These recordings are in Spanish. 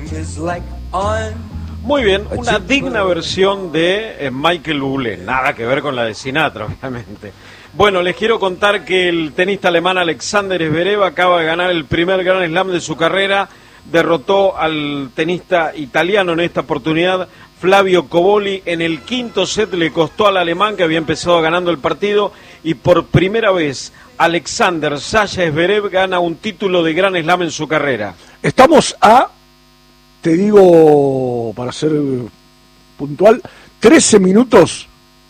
Muy bien, una digna versión de Michael Bublé, nada que ver con la de Sinatra, obviamente. Bueno, les quiero contar que el tenista alemán Alexander Zverev acaba de ganar el primer Grand Slam de su carrera, derrotó al tenista italiano en esta oportunidad, Flavio Cobolli, en el quinto set. Le costó al alemán, que había empezado ganando el partido, y por primera vez Alexander Sasha Zverev gana un título de Grand Slam en su carrera. Estamos te digo, para ser puntual, 13 minutos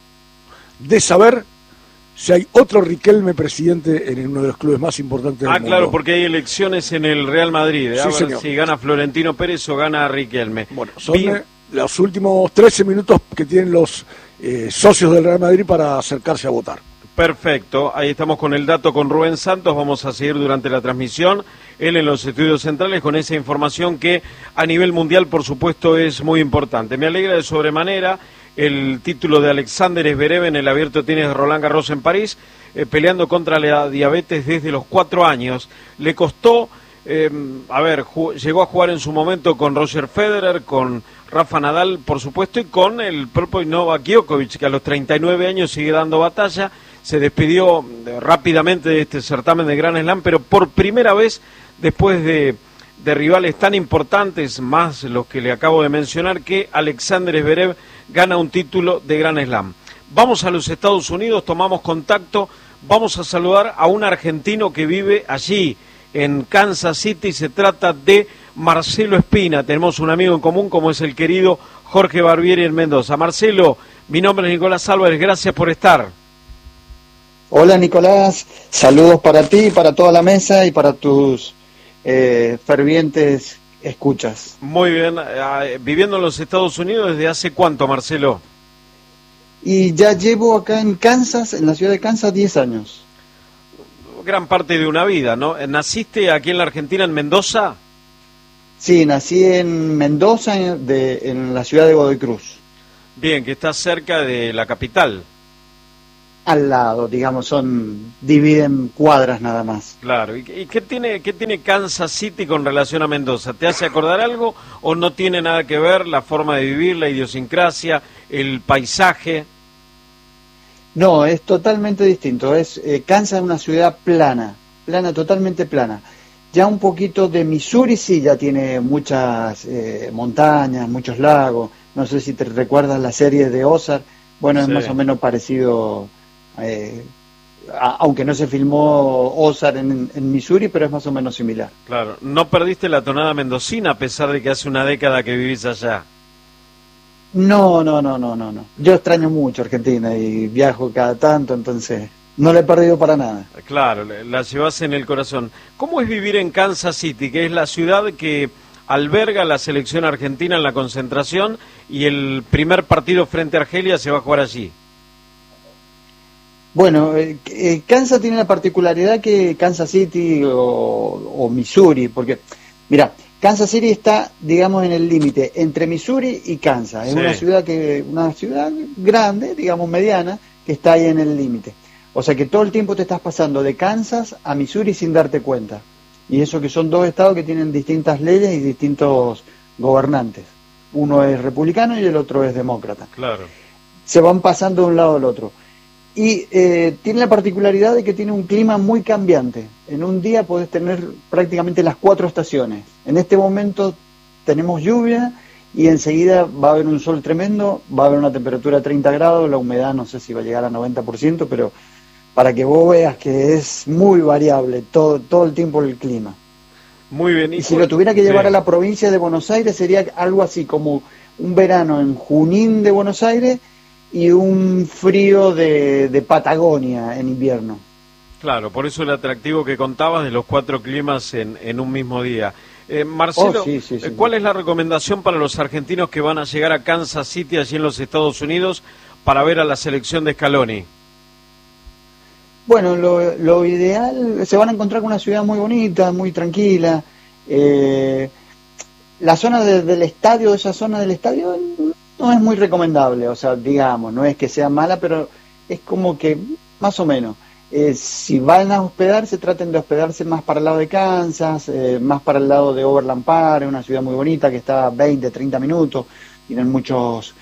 de saber si hay otro Riquelme presidente en uno de los clubes más importantes del mundo. Claro, porque hay elecciones en el Real Madrid. A Sí, ver señor. si gana Florentino Pérez o gana Riquelme. Bueno, son los últimos 13 minutos que tienen los socios del Real Madrid para acercarse a votar. Perfecto, ahí estamos con el dato con Rubén Santos. Vamos a seguir durante la transmisión, él en los estudios centrales, con esa información que a nivel mundial, por supuesto, es muy importante. Me alegra de sobremanera el título de Alexander Zverev en el Abierto de Tenis de Roland Garros en París, peleando contra la diabetes desde los 4 años. Le costó, llegó a jugar en su momento con Roger Federer, con Rafa Nadal, por supuesto, y con el propio Novak Djokovic, que a los 39 años sigue dando batalla. Se despidió rápidamente de este certamen de Grand Slam, pero por primera vez, después de rivales tan importantes, más los que le acabo de mencionar, que Alexander Zverev gana un título de Grand Slam. Vamos a los Estados Unidos, tomamos contacto, vamos a saludar a un argentino que vive allí, en Kansas City. Se trata de Marcelo Espina. Tenemos un amigo en común, como es el querido Jorge Barbieri en Mendoza. Marcelo, mi nombre es Nicolás Álvarez, gracias por estar. Hola Nicolás, saludos para ti, para toda la mesa y para tus fervientes escuchas. Muy bien, viviendo en los Estados Unidos, ¿desde hace cuánto, Marcelo? Y ya llevo acá en Kansas, en la ciudad de Kansas, 10 años. Gran parte de una vida, ¿no? ¿Naciste aquí en la Argentina, en Mendoza? Sí, nací en Mendoza, en la ciudad de Godoy Cruz. Bien, que está cerca de la capital. Al lado, digamos, dividen cuadras nada más. Claro, ¿y qué tiene Kansas City con relación a Mendoza? ¿Te hace acordar algo o no tiene nada que ver la forma de vivir, la idiosincrasia, el paisaje? No, es totalmente distinto. Kansas es una ciudad plana, totalmente plana. Ya un poquito de Missouri sí ya tiene muchas montañas, muchos lagos. No sé si te recuerdas la serie de Ozark. Bueno, sí. Es más o menos parecido, aunque no se filmó Ozark en Missouri, pero es más o menos similar. Claro, no perdiste la tonada mendocina a pesar de que hace una década que vivís allá. No. Yo extraño mucho Argentina y viajo cada tanto, entonces no la he perdido para nada. Claro, la llevas en el corazón. ¿Cómo es vivir en Kansas City, que es la ciudad que alberga la selección argentina en la concentración y el primer partido frente a Argelia se va a jugar allí? Bueno, Kansas tiene la particularidad que Kansas City o Missouri, porque, mira, Kansas City está, digamos, en el límite entre Missouri y Kansas. Es una ciudad grande, digamos, mediana, que está ahí en el límite. O sea que todo el tiempo te estás pasando de Kansas a Missouri sin darte cuenta. Y eso que son dos estados que tienen distintas leyes y distintos gobernantes. Uno es republicano y el otro es demócrata. Claro. Se van pasando de un lado al otro. Y tiene la particularidad de que tiene un clima muy cambiante. En un día podés tener prácticamente las 4 estaciones. En este momento tenemos lluvia y enseguida va a haber un sol tremendo, va a haber una temperatura de 30 grados, la humedad no sé si va a llegar a 90%, pero para que vos veas que es muy variable todo el tiempo el clima. Muy bien. Y si lo tuviera que llevar a la provincia de Buenos Aires sería algo así como un verano en Junín de Buenos Aires y un frío de Patagonia en invierno. Claro, por eso el atractivo que contabas de los 4 climas en un mismo día. Marcelo, sí. ¿Cuál es la recomendación para los argentinos que van a llegar a Kansas City, allí en los Estados Unidos, para ver a la selección de Scaloni? Bueno, lo ideal, se van a encontrar con una ciudad muy bonita, muy tranquila. La zona del estadio, esa zona del estadio no es muy recomendable, o sea, digamos, no es que sea mala, pero es como que más o menos. si van a hospedarse, traten de hospedarse más para el lado de Kansas, más para el lado de Overland Park, una ciudad muy bonita que está a 20, 30 minutos, tienen muchos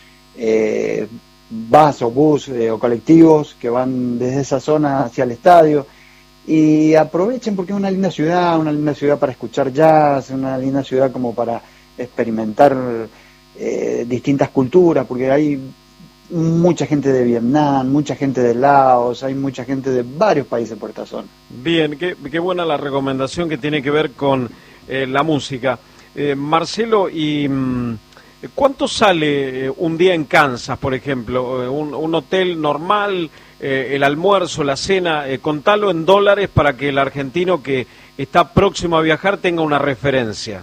bus o colectivos que van desde esa zona hacia el estadio, y aprovechen porque es una linda ciudad para escuchar jazz, una linda ciudad como para experimentar distintas culturas, porque hay mucha gente de Vietnam, mucha gente de Laos, hay mucha gente de varios países por esta zona. Bien, qué buena la recomendación que tiene que ver con la música. Marcelo, ¿y cuánto sale un día en Kansas, por ejemplo? Un hotel normal, el almuerzo, la cena, contalo en dólares para que el argentino que está próximo a viajar tenga una referencia.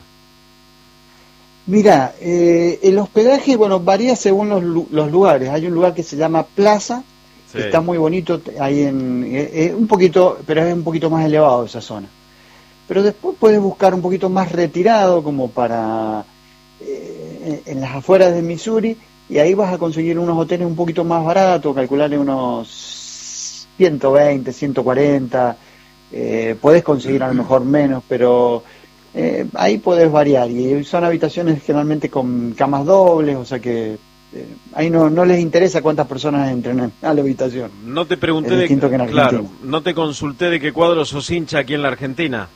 Mira, el hospedaje, bueno, varía según los lugares. Hay un lugar que se llama Plaza, sí, que está muy bonito, ahí un poquito, pero es un poquito más elevado esa zona. Pero después puedes buscar un poquito más retirado, como para en las afueras de Missouri, y ahí vas a conseguir unos hoteles un poquito más baratos, calcularle unos 120, 140, podés conseguir a lo mejor menos, pero ahí podés variar, y son habitaciones generalmente con camas dobles, o sea que ahí no les interesa cuántas personas entren a la habitación. No te pregunté claro, no te consulté de qué cuadro sos hincha aquí en la Argentina.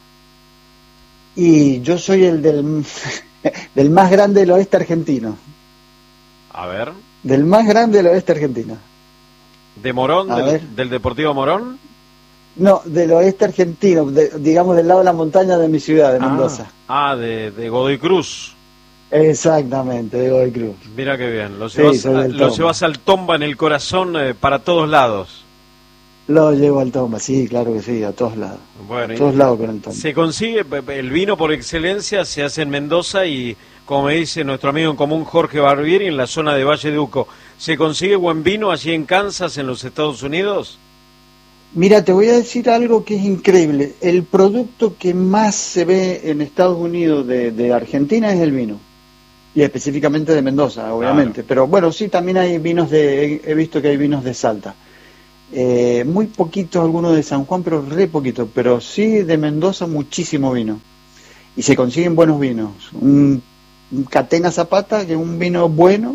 Y yo soy el del más grande del oeste argentino. A ver. Del más grande del oeste argentino. ¿De Morón? ¿Del Deportivo Morón? No, del oeste argentino, digamos del lado de la montaña de mi ciudad, de Mendoza. De Godoy Cruz. Exactamente, de Godoy Cruz. Mira qué bien, lo llevas al Tomba en el corazón para todos lados. Lo llevo al Tomba, sí, claro que sí, a todos lados. Bueno, a todos lados con el Tomba. Se consigue, el vino por excelencia se hace en Mendoza y, como me dice nuestro amigo en común Jorge Barbieri, en la zona de Valle de Uco. ¿Se consigue buen vino allí en Kansas, en los Estados Unidos? Mira, te voy a decir algo que es increíble. El producto que más se ve en Estados Unidos de Argentina es el vino. Y específicamente de Mendoza, obviamente. Claro. Pero bueno, sí, también hay vinos he visto que hay vinos de Salta. Muy poquitos algunos de San Juan, pero re poquitos. Pero sí de Mendoza muchísimo vino. Y se consiguen buenos vinos. Un Catena Zapata, que es un vino bueno,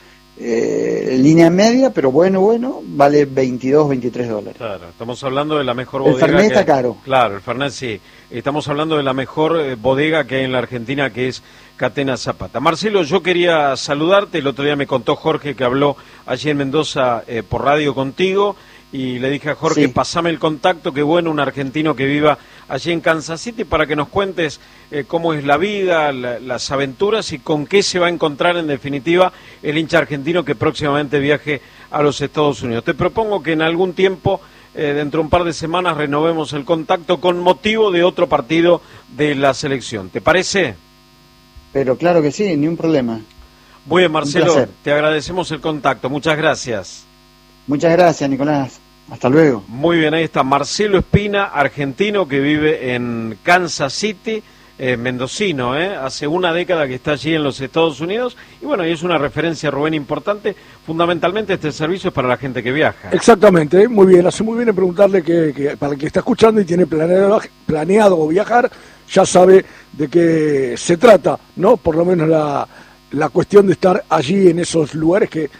línea media, pero bueno, vale $22-23. Claro, estamos hablando de la mejor bodega. El Fernet está caro. Claro, el Fernet sí. Estamos hablando de la mejor bodega que hay en la Argentina, que es Catena Zapata. Marcelo, yo quería saludarte. El otro día me contó Jorge que habló allí en Mendoza por radio contigo. Y le dije a Jorge, sí, pasame el contacto, qué bueno un argentino que viva allí en Kansas City, para que nos cuentes cómo es la vida, las aventuras y con qué se va a encontrar en definitiva el hincha argentino que próximamente viaje a los Estados Unidos. Te propongo que en algún tiempo, dentro de un par de semanas, renovemos el contacto con motivo de otro partido de la selección. ¿Te parece? Pero claro que sí, ni un problema. Muy bien, Marcelo, te agradecemos el contacto. Muchas gracias. Muchas gracias, Nicolás. Hasta luego. Muy bien, ahí está Marcelo Espina, argentino que vive en Kansas City, mendocino, hace una década que está allí en los Estados Unidos. Y bueno, y es una referencia, Rubén, importante. Fundamentalmente este servicio es para la gente que viaja. Exactamente, muy bien. Hace muy bien en preguntarle que para el que está escuchando y tiene planeado viajar, ya sabe de qué se trata, ¿no? Por lo menos la cuestión de estar allí en esos lugares que...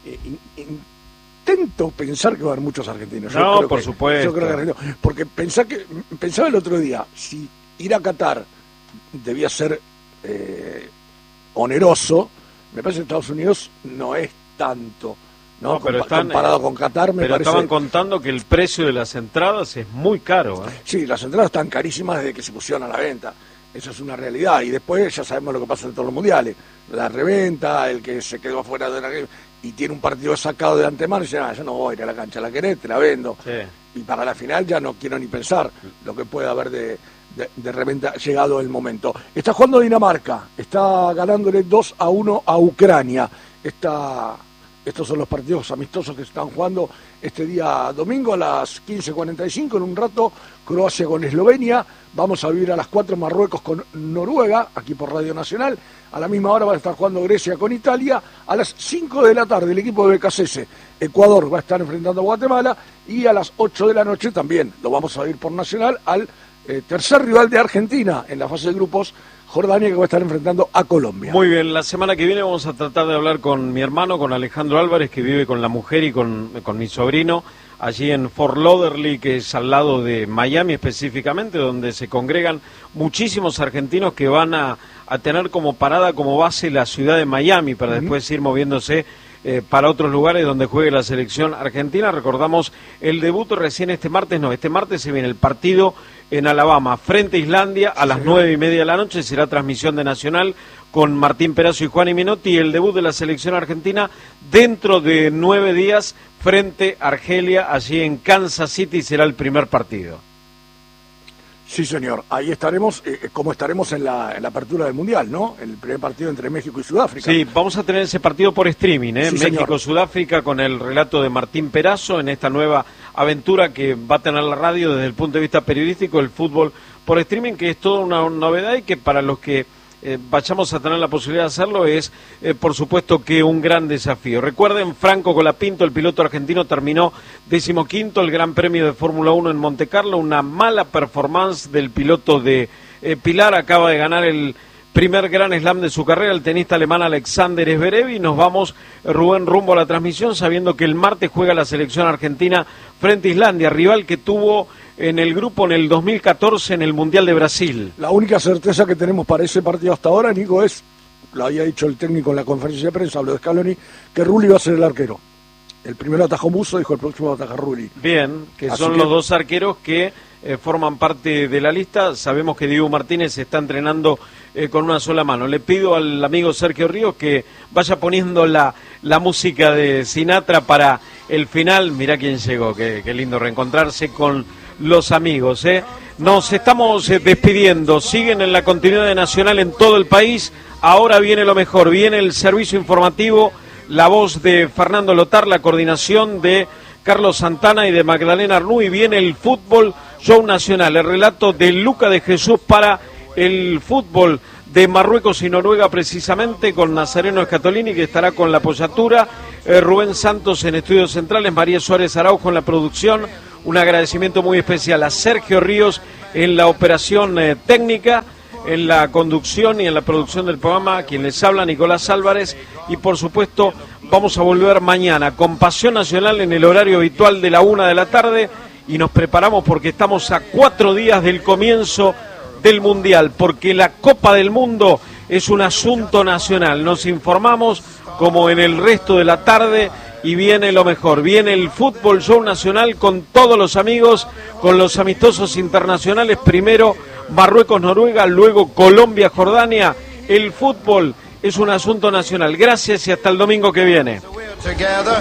Intento pensar que va a haber muchos argentinos. No, por supuesto. Yo creo que porque pensaba el otro día, si ir a Qatar debía ser oneroso, me parece que Estados Unidos no es tanto, ¿no? Pero comparado con Qatar, me parece... estaban contando que el precio de las entradas es muy caro, ¿eh? Sí, las entradas están carísimas desde que se pusieron a la venta. Eso es una realidad. Y después ya sabemos lo que pasa en todos los mundiales. La reventa, el que se quedó afuera de la... y tiene un partido sacado de antemano y dice, yo no voy a ir a la cancha, la querés, te la vendo. Sí. Y para la final ya no quiero ni pensar lo que puede haber de reventa llegado el momento. Está jugando Dinamarca, está ganándole 2-1 a Ucrania. Estos son los partidos amistosos que se están jugando este día domingo a las 15:45. En un rato, Croacia con Eslovenia. Vamos a vivir a las 4 Marruecos con Noruega, aquí por Radio Nacional. A la misma hora va a estar jugando Grecia con Italia. A las 5 de la tarde, el equipo de BKSS, Ecuador, va a estar enfrentando a Guatemala. Y a las 8 de la noche también lo vamos a ver por Nacional al tercer rival de Argentina en la fase de grupos, Jordania, que va a estar enfrentando a Colombia. Muy bien, la semana que viene vamos a tratar de hablar con mi hermano, con Alejandro Álvarez, que vive con la mujer y con mi sobrino, allí en Fort Lauderdale, que es al lado de Miami específicamente, donde se congregan muchísimos argentinos que van a tener como parada, como base, la ciudad de Miami, para después ir moviéndose para otros lugares donde juegue la selección argentina. Recordamos el debut recién este martes se viene el partido en Alabama frente a Islandia a las 9:30 de la noche, será transmisión de Nacional con Martín Perazo y Juan Minotti, y el debut de la selección argentina dentro de 9 días frente a Argelia, allí en Kansas City será el primer partido. Sí, señor. Ahí estaremos, como estaremos en la apertura del Mundial, ¿no? El primer partido entre México y Sudáfrica. Sí, vamos a tener ese partido por streaming, Sí, México-Sudáfrica, con el relato de Martín Perazo en esta nueva aventura que va a tener la radio desde el punto de vista periodístico, el fútbol por streaming, que es toda una novedad y que para los que vayamos a tener la posibilidad de hacerlo es, por supuesto, que un gran desafío. Recuerden, Franco Colapinto, el piloto argentino, terminó 15º el Gran Premio de Fórmula 1 en Montecarlo, una mala performance del piloto de Pilar, acaba de ganar el primer Grand Slam de su carrera, el tenista alemán Alexander Zverev, y nos vamos, Rubén, rumbo a la transmisión, sabiendo que el martes juega la selección argentina frente a Islandia, rival que tuvo en el grupo en el 2014 en el Mundial de Brasil. La única certeza que tenemos para ese partido hasta ahora, Nico, es, lo había dicho el técnico en la conferencia de prensa, habló de Scaloni, que Rulli va a ser el arquero. El primero atajó Musso, dijo el próximo ataja Rulli. Bien, que son los dos arqueros que forman parte de la lista. Sabemos que Diego Martínez se está entrenando con una sola mano. Le pido al amigo Sergio Ríos que vaya poniendo la música de Sinatra para el final. Mirá quién llegó, qué lindo reencontrarse con los amigos. Nos estamos despidiendo. Siguen en la continuidad de Nacional en todo el país. Ahora viene lo mejor, viene el servicio informativo, la voz de Fernando Lotar, la coordinación de Carlos Santana y de Magdalena Arnú, y viene el fútbol show nacional, el relato de Luca de Jesús para el fútbol de Marruecos y Noruega, precisamente con Nazareno Escatolini, que estará con la apoyatura, Rubén Santos en Estudios Centrales, María Suárez Araujo en la producción. Un agradecimiento muy especial a Sergio Ríos en la operación técnica, en la conducción y en la producción del programa, quien les habla, Nicolás Álvarez, y por supuesto vamos a volver mañana con Pasión Nacional en el horario habitual de la 1 de la tarde, y nos preparamos porque estamos a 4 días del comienzo del Mundial, porque la Copa del Mundo es un asunto nacional. Nos informamos como en el resto de la tarde y viene lo mejor, viene el fútbol show nacional con todos los amigos, con los amistosos internacionales, primero Marruecos-Noruega, luego Colombia-Jordania. El fútbol es un asunto nacional. Gracias y hasta el domingo que viene.